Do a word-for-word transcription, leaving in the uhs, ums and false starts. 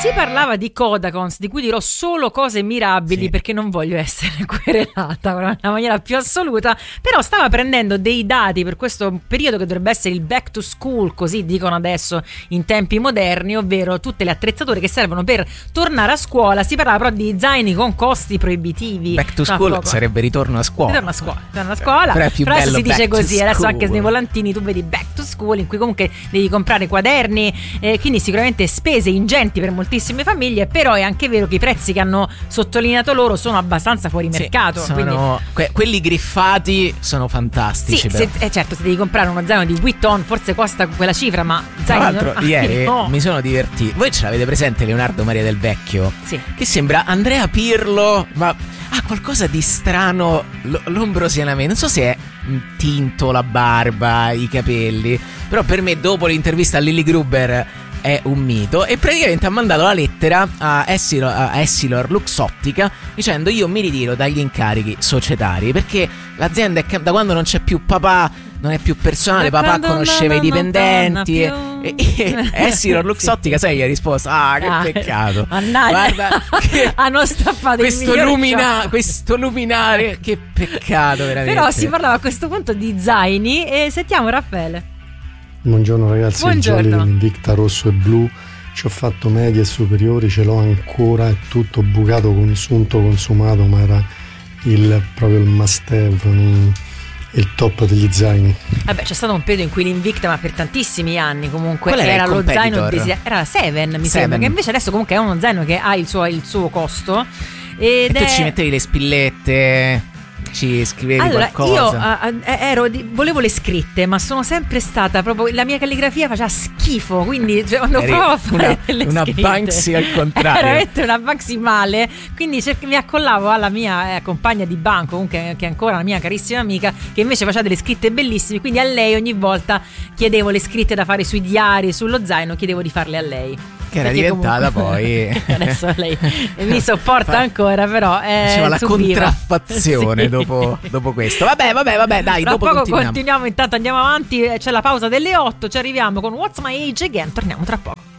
Si parlava di Kodakons, di cui dirò solo cose mirabili, sì, perché non voglio essere querelata nella maniera più assoluta, però stava prendendo dei dati per questo periodo che dovrebbe essere il back to school, così dicono adesso in tempi moderni, ovvero tutte le attrezzature che servono per tornare a scuola. Si parlava però di zaini con costi proibitivi. Back to school no, sarebbe ritorno a scuola. Ritorno a scuola, ritorno a scuola. Però, è più però adesso si dice così, school. Adesso anche nei volantini tu vedi back to school, in cui comunque devi comprare quaderni, eh, quindi sicuramente spese ingenti per moltissime famiglie, però è anche vero che i prezzi che hanno sottolineato loro sono abbastanza fuori mercato. Sì, sono, quindi... que- quelli griffati sono fantastici. Sì, se, eh, certo, se devi comprare uno zaino di Vuitton forse costa quella cifra, ma tra l'altro non... ieri no. mi sono divertito. Voi ce l'avete presente Leonardo Maria Del Vecchio? Sì. Che sembra Andrea Pirlo, ma ha qualcosa di strano l- lombrosianamente. Non so se è tinto la barba, i capelli, però per me dopo l'intervista a Lily Gruber è un mito, e praticamente ha mandato la lettera a Essilor, a Essilor Luxottica dicendo: io mi ritiro dagli incarichi societari perché l'azienda è, da quando non c'è più papà non è più personale, papà conosceva i dipendenti e, e, e Essilor Luxottica, sì, sai che ha risposto: ah, che ah, peccato, guarda che hanno stappato questo, lumina, questo luminare, che peccato veramente. Però si parlava a questo punto di zaini e sentiamo Raffaele. Buongiorno ragazzi, Buongiorno. il Jolly dell'Invicta rosso e blu, ci ho fatto medie e superiori, ce l'ho ancora, è tutto bucato, consunto, consumato, ma era il proprio il must have, non, il top degli zaini. Vabbè, c'è stato un periodo in cui l'Invicta, ma per tantissimi anni comunque, era, era lo zaino desi- era la Seven, mi Seven. sembra, che invece adesso comunque è uno zaino che ha il suo, il suo costo. Ed e tu è... ci mettevi le spillette, ci scrivevi allora, qualcosa. Io uh, ero di, volevo le scritte, ma sono sempre stata proprio, la mia calligrafia faceva schifo, quindi cioè, quando provo a fare una, delle una scritte, Banksy al contrario, era veramente una Banksy male, quindi cerc- mi accollavo alla mia eh, compagna di banco, comunque, che è ancora una mia carissima amica, che invece faceva delle scritte bellissime, quindi a lei ogni volta chiedevo le scritte da fare sui diari, sullo zaino, chiedevo di farle a lei. Che era perché diventata comunque, poi adesso lei mi sopporta ancora, però eh, faceva la subiva. contraffazione. Sì. dopo, dopo questo. Vabbè, vabbè, vabbè, dai, Tra dopo poco continuiamo. continuiamo, intanto andiamo avanti, c'è la pausa delle otto, ci arriviamo con What's My Age Again, torniamo tra poco.